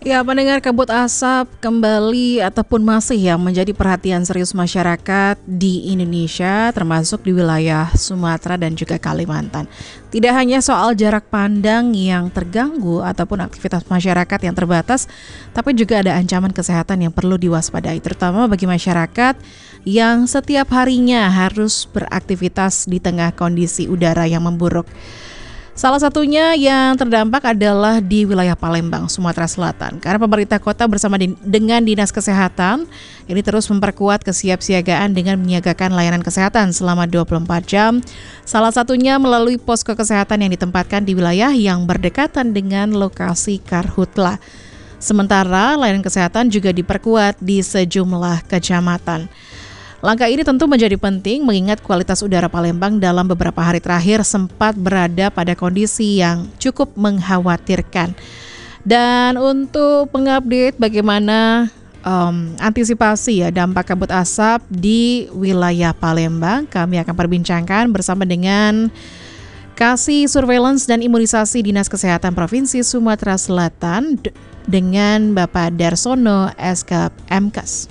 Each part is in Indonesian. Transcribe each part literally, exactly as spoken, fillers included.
Ya, pendengar, kabut asap kembali ataupun masih yang menjadi perhatian serius masyarakat di Indonesia, termasuk di wilayah Sumatera dan juga Kalimantan. Tidak hanya soal jarak pandang yang terganggu ataupun aktivitas masyarakat yang terbatas, tapi juga ada ancaman kesehatan yang perlu diwaspadai, terutama bagi masyarakat yang setiap harinya harus beraktivitas di tengah kondisi udara yang memburuk. Salah satunya yang terdampak adalah di wilayah Palembang, Sumatera Selatan. Karena pemerintah kota bersama di, dengan Dinas Kesehatan ini terus memperkuat kesiapsiagaan dengan menyiagakan layanan kesehatan selama dua puluh empat jam. Salah satunya melalui posko kesehatan yang ditempatkan di wilayah yang berdekatan dengan lokasi karhutla. Sementara layanan kesehatan juga diperkuat di sejumlah kecamatan. Langkah ini tentu menjadi penting mengingat kualitas udara Palembang dalam beberapa hari terakhir sempat berada pada kondisi yang cukup mengkhawatirkan. Dan untuk mengupdate bagaimana um, antisipasi ya dampak kabut asap di wilayah Palembang, kami akan perbincangkan bersama dengan Kasih Surveillance dan Imunisasi Dinas Kesehatan Provinsi Sumatera Selatan d- dengan Bapak Darsono S K M Kes.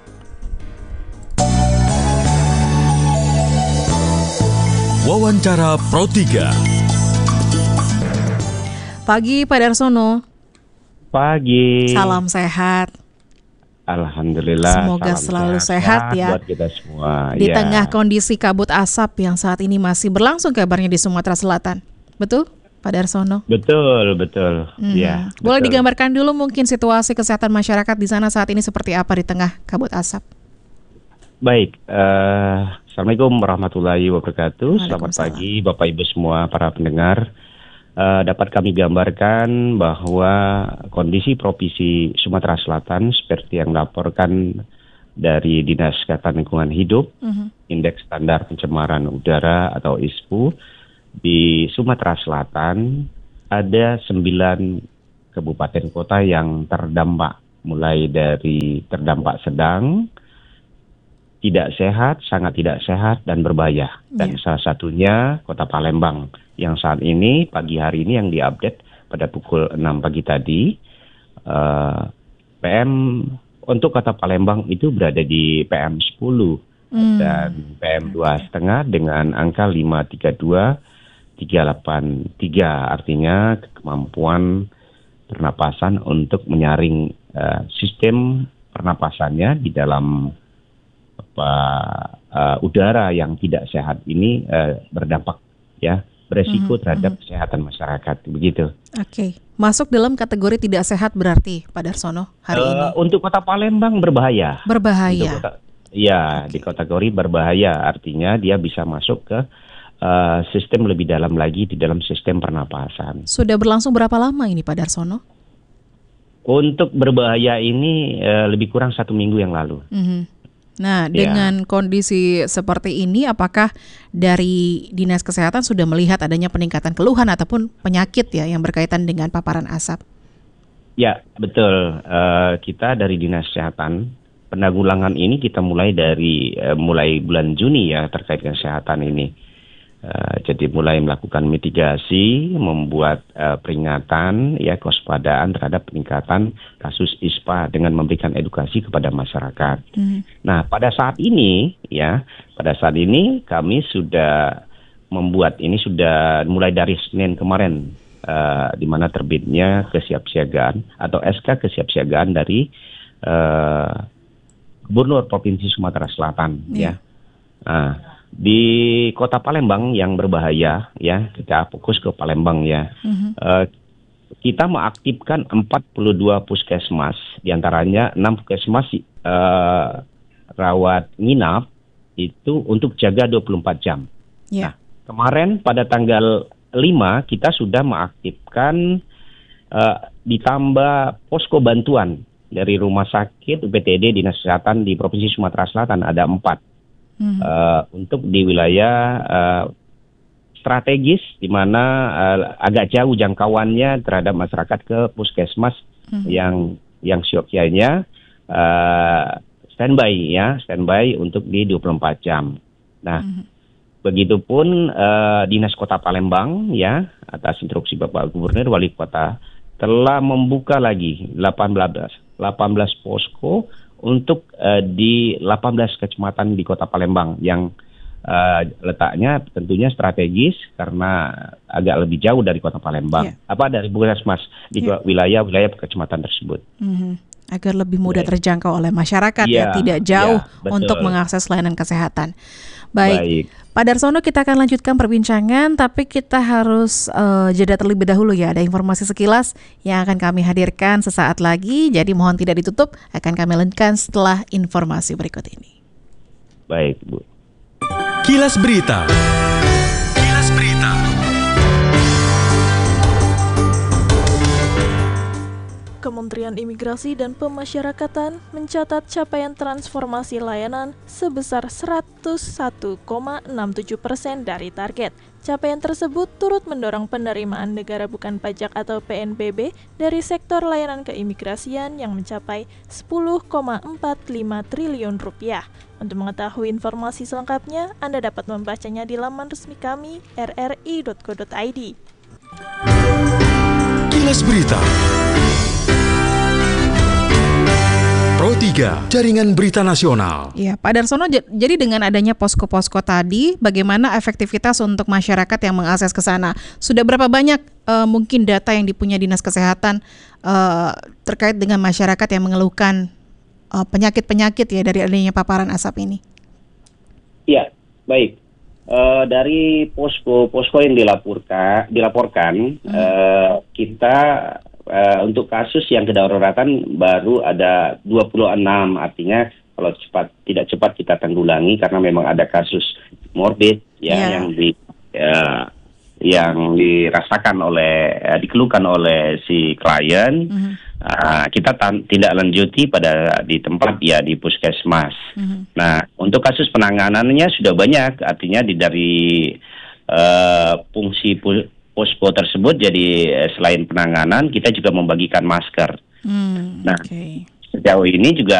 Wawancara Pro tiga. Pagi Pak Darsono. Pagi. Salam sehat. Alhamdulillah. Semoga salam selalu sehat, sehat ya buat kita semua. di ya. tengah kondisi kabut asap yang saat ini masih berlangsung kabarnya di Sumatera Selatan. Betul Pak Darsono? Betul, betul. Hmm. Ya, Boleh betul. digambarkan dulu mungkin situasi kesehatan masyarakat di sana saat ini seperti apa di tengah kabut asap? Baik, uh, Assalamualaikum warahmatullahi wabarakatuh. Selamat pagi Bapak Ibu semua para pendengar. Uh, dapat kami gambarkan bahwa kondisi Provinsi Sumatera Selatan seperti yang dilaporkan dari Dinas Kesehatan Lingkungan Hidup, uh-huh. Indeks Standar Pencemaran Udara atau I S P U di Sumatera Selatan ada sembilan kabupaten kota yang terdampak, mulai dari terdampak sedang, tidak sehat, sangat tidak sehat, dan berbahaya. Dan yeah. salah satunya Kota Palembang yang saat ini, pagi hari ini yang diupdate pada pukul enam pagi tadi, uh, P M untuk Kota Palembang itu berada di P M sepuluh mm. dan P M dua koma lima dengan angka lima tiga dua tiga delapan tiga, artinya kemampuan pernapasan untuk menyaring uh, sistem pernapasannya di dalam apa, uh, udara yang tidak sehat ini uh, berdampak ya beresiko mm-hmm. terhadap mm-hmm. kesehatan masyarakat, begitu. Oke, okay. Masuk dalam kategori tidak sehat berarti Pak Darsono hari uh, ini. Untuk Kota Palembang berbahaya. Berbahaya. Kota, ya, okay. Di kategori berbahaya, artinya dia bisa masuk ke uh, sistem lebih dalam lagi di dalam sistem pernapasan. Sudah berlangsung berapa lama ini Pak Darsono? Untuk berbahaya ini uh, lebih kurang satu minggu yang lalu. Mm-hmm. Nah, dengan ya. kondisi seperti ini, apakah dari Dinas Kesehatan sudah melihat adanya peningkatan keluhan ataupun penyakit ya yang berkaitan dengan paparan asap? Ya, betul. Uh, kita dari Dinas Kesehatan, penanggulangan ini kita mulai dari uh, mulai bulan Juni ya terkait kesehatan ini. Uh, jadi mulai melakukan mitigasi, membuat uh, peringatan, ya kewaspadaan terhadap peningkatan kasus I S P A dengan memberikan edukasi kepada masyarakat. Mm. Nah, pada saat ini, ya, pada saat ini kami sudah membuat ini sudah mulai dari Senin kemarin, uh, di mana terbitnya kesiapsiagaan atau S K kesiapsiagaan dari uh, Gubernur Provinsi Sumatera Selatan, mm. ya. Nah, di Kota Palembang yang berbahaya, ya kita fokus ke Palembang ya. Uh-huh. Uh, kita mengaktifkan empat puluh dua puskesmas, diantaranya enam puskesmas uh, rawat nginap itu untuk jaga dua puluh empat jam. Yeah. Nah, kemarin pada tanggal lima kita sudah mengaktifkan uh, ditambah posko bantuan dari Rumah Sakit U P T D Dinas Kesehatan di Provinsi Sumatera Selatan ada empat. Hmm. Uh, untuk di wilayah uh, strategis di mana uh, agak jauh jangkauannya terhadap masyarakat ke puskesmas hmm. yang yang siokianya uh, standby ya standby untuk di dua puluh empat jam. Nah, hmm. begitupun uh, Dinas Kota Palembang ya atas instruksi Bapak Gubernur Wali Kota telah membuka lagi delapan belas posko untuk uh, di delapan belas kecamatan di Kota Palembang yang uh, letaknya tentunya strategis karena agak lebih jauh dari Kota Palembang, yeah. apa dari Puskesmas di yeah. wilayah-wilayah kecamatan tersebut. Mm-hmm. Agar lebih mudah yeah. terjangkau oleh masyarakat yeah. ya, tidak jauh yeah, untuk mengakses layanan kesehatan. Baik. Baik. Pak Darsono, kita akan lanjutkan perbincangan, tapi kita harus uh, jeda terlebih dahulu ya. Ada informasi sekilas yang akan kami hadirkan sesaat lagi, jadi mohon tidak ditutup, akan kami lanjutkan setelah informasi berikut ini. Baik, Bu. Kilas Berita. Kilas Berita. Kementerian Imigrasi dan Pemasyarakatan mencatat capaian transformasi layanan sebesar seratus satu koma enam tujuh persen dari target. Capaian tersebut turut mendorong penerimaan negara bukan pajak atau P N B B dari sektor layanan keimigrasian yang mencapai sepuluh koma empat lima triliun rupiah. Untuk mengetahui informasi selengkapnya, Anda dapat membacanya di laman resmi kami r r i dot co dot i d. Kilas Berita. Pro tiga, Jaringan Berita Nasional. Ya, Pak Darsono, j- jadi dengan adanya posko-posko tadi, bagaimana efektivitas untuk masyarakat yang mengakses ke sana? Sudah berapa banyak uh, mungkin data yang dipunya Dinas Kesehatan uh, terkait dengan masyarakat yang mengeluhkan uh, penyakit-penyakit ya dari adanya paparan asap ini? Ya, baik. Uh, dari posko-posko yang dilaporkan, dilaporkan hmm. uh, kita Uh, untuk kasus yang kedaruratan baru ada dua puluh enam, artinya kalau cepat tidak cepat kita tanggulangi karena memang ada kasus morbid ya yeah. yang di uh, yang dirasakan oleh uh, dikeluhkan oleh si klien. Mm-hmm. uh, kita tan- tidak lanjuti pada di tempat ya di puskesmas. Mm-hmm. Nah, untuk kasus penanganannya sudah banyak, artinya di dari uh, fungsi pu- posko tersebut, jadi selain penanganan kita juga membagikan masker. Hmm, nah, okay. Sejauh ini juga